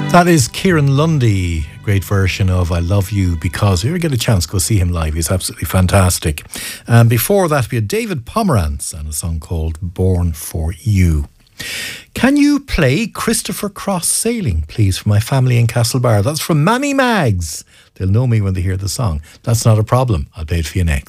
That is Kieran Lundy, great version of I Love You Because. If you ever get a chance, go see him live. He's absolutely fantastic. And before that, we had David Pomerantz and a song called Born for You. Can you play Christopher Cross Sailing, please, for my family in Castlebar? That's from Mammy Mags. They'll know me when they hear the song. That's not a problem. I'll play it for you next.